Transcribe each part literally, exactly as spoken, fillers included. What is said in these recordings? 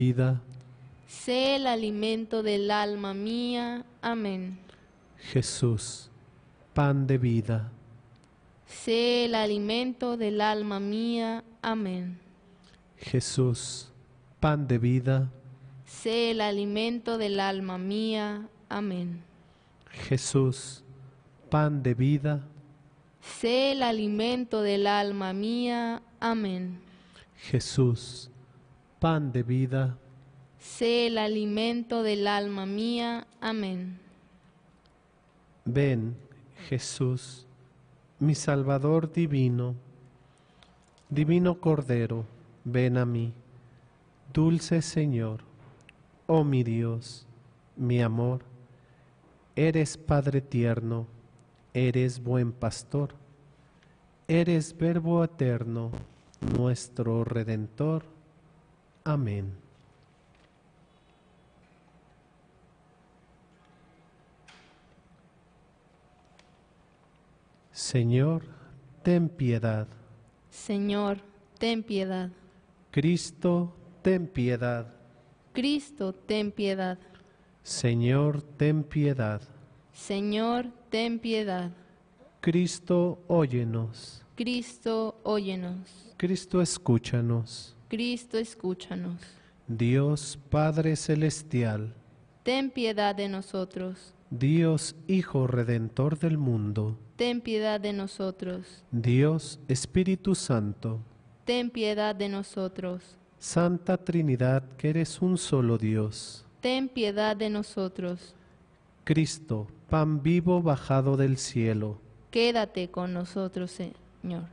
vida. Sé el alimento del alma mía. Amén. Jesús, pan de vida. Sé el alimento del alma mía. Amén. Jesús, pan de vida. Sé el alimento del alma mía. Amén. Jesús, pan de vida. Sé el alimento del alma mía. Amén. Jesús, pan de vida. Sé el alimento del alma mía. Amén. Ven, Jesús, mi Salvador divino, divino Cordero, ven a mí. Dulce Señor, oh mi Dios, mi amor, eres Padre tierno, eres buen pastor, eres Verbo eterno, nuestro Redentor. Amén. Señor, ten piedad. Señor, ten piedad. Cristo, ten piedad. Cristo, ten piedad. Señor, ten piedad. Señor, ten piedad. Cristo, óyenos. Cristo, óyenos. Cristo, escúchanos. Cristo, escúchanos. Dios Padre Celestial, Ten piedad de nosotros. Dios Hijo Redentor del mundo, Ten piedad de nosotros. Dios Espíritu Santo, Ten piedad de nosotros. Santa Trinidad, que eres un solo Dios. Ten piedad de nosotros. Cristo, pan vivo bajado del cielo, Quédate con nosotros, Señor.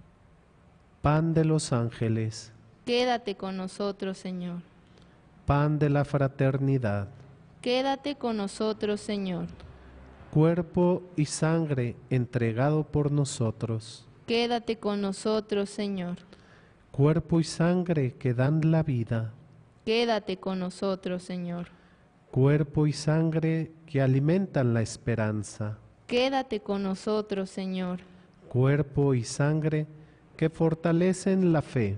pan de los ángeles, Quédate con nosotros, Señor. pan de la fraternidad, Quédate con nosotros, Señor. cuerpo y sangre entregado por nosotros, Quédate con nosotros, Señor. cuerpo y sangre que dan la vida, Quédate con nosotros, Señor. cuerpo y sangre que alimentan la esperanza, Quédate con nosotros, Señor. cuerpo y sangre que fortalecen la fe,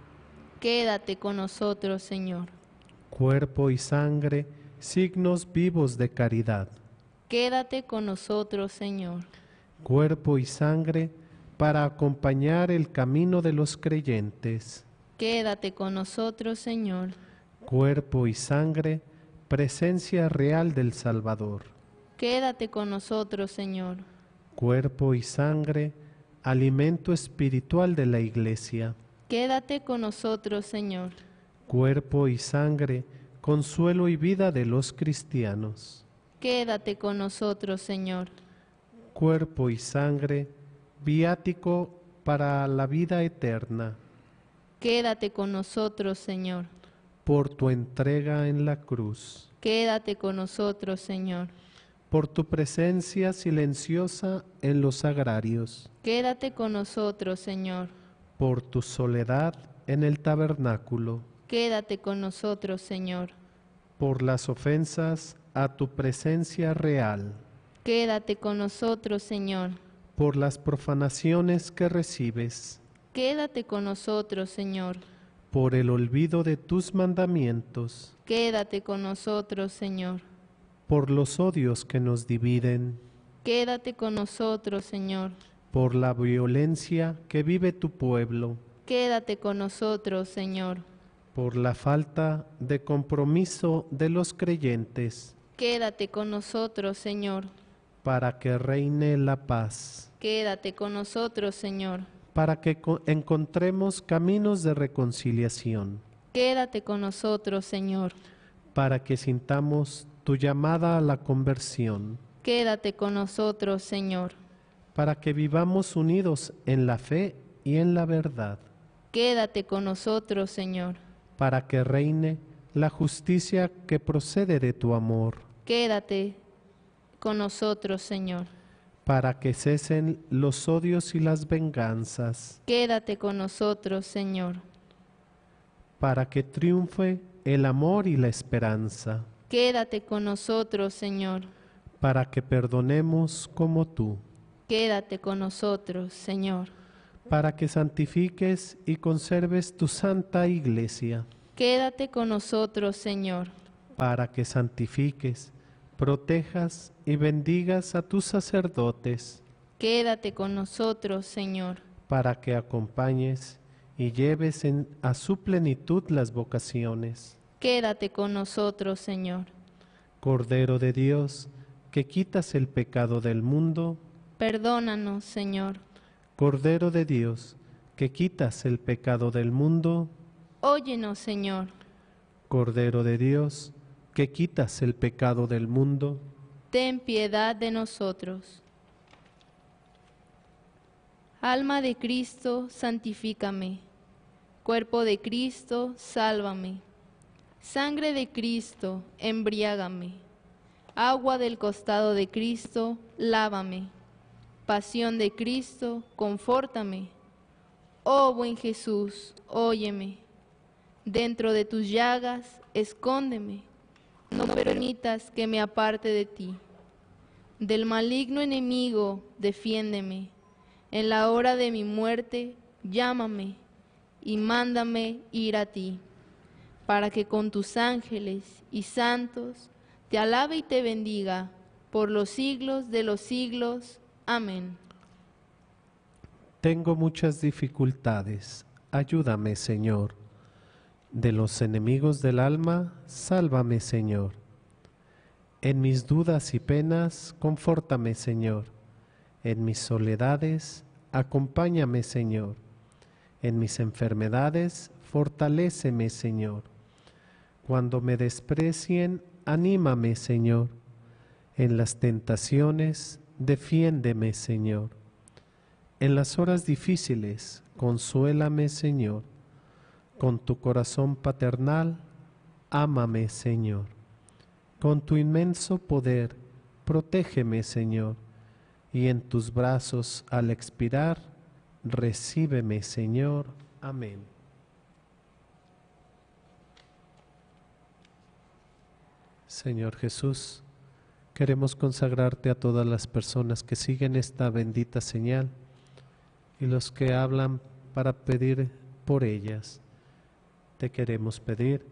Quédate con nosotros, Señor. cuerpo y sangre, signos vivos de caridad, Quédate con nosotros, Señor. cuerpo y sangre para acompañar el camino de los creyentes, Quédate con nosotros, Señor. cuerpo y sangre, presencia real del Salvador, Quédate con nosotros, Señor. cuerpo y sangre, alimento espiritual de la Iglesia, Quédate con nosotros, Señor. cuerpo y sangre, consuelo y vida de los cristianos, Quédate con nosotros, Señor. cuerpo y sangre, viático para la vida eterna, Quédate con nosotros, Señor. por tu entrega en la cruz, Quédate con nosotros, Señor. por tu presencia silenciosa en los sagrarios, Quédate con nosotros, Señor. por tu soledad en el tabernáculo, Quédate con nosotros, Señor. por las ofensas a tu presencia real, Quédate con nosotros, Señor. por las profanaciones que recibes, Quédate con nosotros, Señor. por el olvido de tus mandamientos, Quédate con nosotros, Señor. por los odios que nos dividen, Quédate con nosotros, Señor. por la violencia que vive tu pueblo, Quédate con nosotros, Señor. por la falta de compromiso de los creyentes, Quédate con nosotros, Señor. para que reine la paz, Quédate con nosotros, Señor. para que co- encontremos caminos de reconciliación, Quédate con nosotros, Señor. para que sintamos tu llamada a la conversión, Quédate con nosotros, Señor. para que vivamos unidos en la fe y en la verdad, Quédate con nosotros, Señor. para que reine la justicia que procede de tu amor, Quédate con nosotros, Señor. para que cesen los odios y las venganzas, Quédate con nosotros, Señor. para que triunfe el amor y la esperanza, Quédate con nosotros, Señor. para que perdonemos como tú, Quédate con nosotros, Señor. para que santifiques y conserves tu santa iglesia, Quédate con nosotros, Señor, para que santifiques, protejas y bendigas a tus sacerdotes, quédate con nosotros, Señor, para que acompañes y lleves en- a su plenitud las vocaciones. quédate con nosotros, Señor. Cordero de Dios, que quitas el pecado del mundo, Perdónanos, Señor. Cordero de Dios, que quitas el pecado del mundo, Óyenos, Señor. Cordero de Dios, que quitas el pecado del mundo, Ten piedad de nosotros. Alma de Cristo, santifícame. Cuerpo de Cristo, sálvame. Sangre de Cristo, embriágame. Agua del costado de Cristo, lávame. Pasión de Cristo, confórtame. Oh buen Jesús, óyeme. Dentro de tus llagas, escóndeme. No permitas que me aparte de ti. Del maligno enemigo, defiéndeme. En la hora de mi muerte, llámame y mándame ir a ti, para que con tus ángeles y santos te alabe y te bendiga por los siglos de los siglos. Amén. tengo muchas dificultades, ayúdame, Señor. De los enemigos del alma, sálvame, Señor. En mis dudas y penas, confórtame, Señor. En mis soledades, acompáñame, Señor. En mis enfermedades, fortaléceme, Señor. Cuando me desprecien, anímame, Señor. En las tentaciones, defiéndeme, Señor. En las horas difíciles, consuélame, Señor. Con tu corazón paternal, ámame, Señor. Con tu inmenso poder, protégeme, Señor. Y en tus brazos, al expirar, recíbeme, Señor. Amén. Señor Jesús, queremos consagrarte a todas las personas que siguen esta bendita señal y los que hablan para pedir por ellas. Te queremos pedir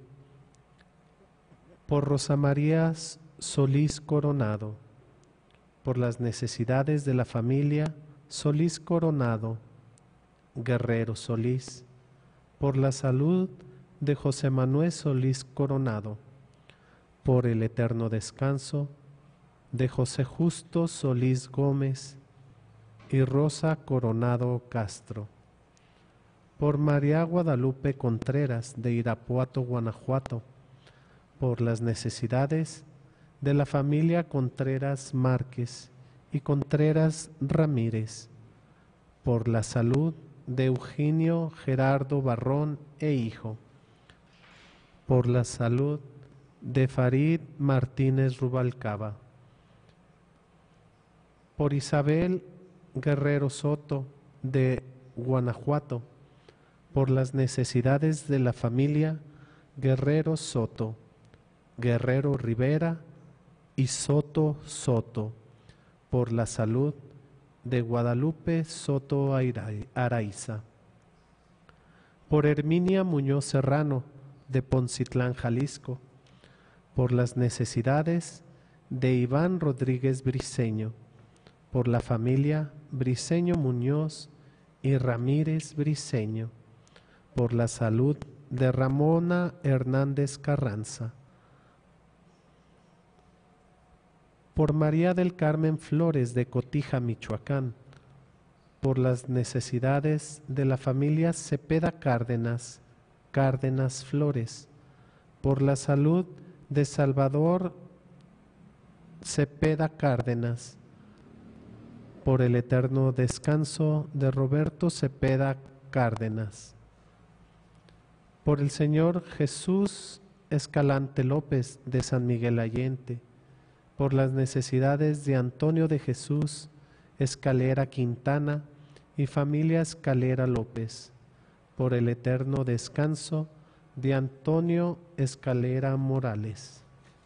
por Rosa María Solís Coronado, por las necesidades de la familia Solís Coronado, Guerrero Solís, por la salud de José Manuel Solís Coronado, por el eterno descanso de José Justo Solís Gómez y Rosa Coronado Castro, por María Guadalupe Contreras de Irapuato, Guanajuato, por las necesidades de la familia Contreras Márquez y Contreras Ramírez, por la salud de Eugenio Gerardo Barrón e hijo, por la salud de Farid Martínez Rubalcaba, por Isabel Guerrero Soto de Guanajuato, por las necesidades de la familia Guerrero Soto, Guerrero Rivera y Soto Soto, por la salud de Guadalupe Soto Araiza, por Herminia Muñoz Serrano de Poncitlán, Jalisco, por las necesidades de Iván Rodríguez Briceño, por la familia Briceño Muñoz y Ramírez Briceño, por la salud de Ramona Hernández Carranza, por María del Carmen Flores de Cotija, Michoacán, por las necesidades de la familia Cepeda Cárdenas, Cárdenas Flores, por la salud de Salvador Cepeda Cárdenas, por el eterno descanso de Roberto Cepeda Cárdenas, por el señor Jesús Escalante López de San Miguel Allende, por las necesidades de Antonio de Jesús Escalera Quintana y familia Escalera López, por el eterno descanso de Antonio Escalera Morales.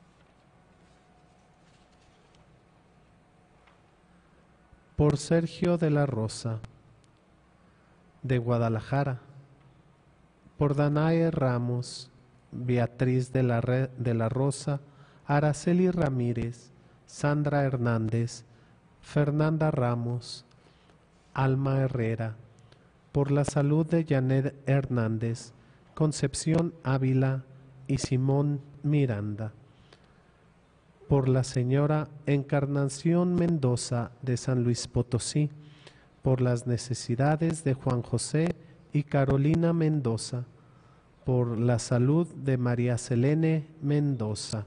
Por Sergio de la Rosa, de Guadalajara, por Danae Ramos Beatriz de la, Re- de la Rosa, Araceli Ramírez, Sandra Hernández, Fernanda Ramos, Alma Herrera, por la salud de Janet Hernández, Concepción Ávila y Simón Miranda, por la señora Encarnación Mendoza de San Luis Potosí, por las necesidades de Juan José y Carolina Mendoza, por la salud de María Selene Mendoza,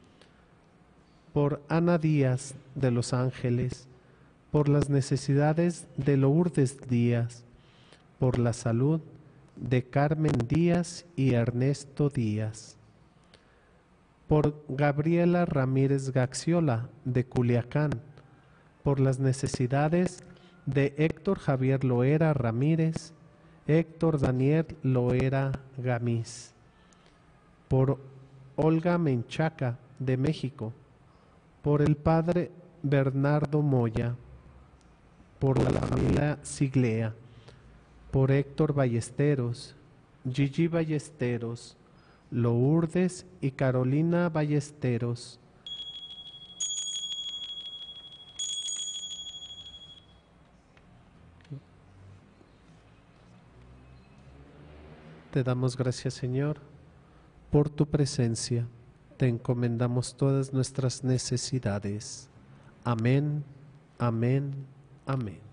por Ana Díaz de Los Ángeles, por las necesidades de Lourdes Díaz, por la salud de Carmen Díaz y Ernesto Díaz, por Gabriela Ramírez Gaxiola de Culiacán, por las necesidades de Héctor Javier Loera Ramírez, Héctor Daniel Loera Gamiz, por Olga Menchaca de México, por el padre Bernardo Moya, por la familia Siglea, por Héctor Ballesteros, Gigi Ballesteros, Lourdes y Carolina Ballesteros, te damos gracias, Señor, por tu presencia. Te encomendamos todas nuestras necesidades. Amén, amén, amén.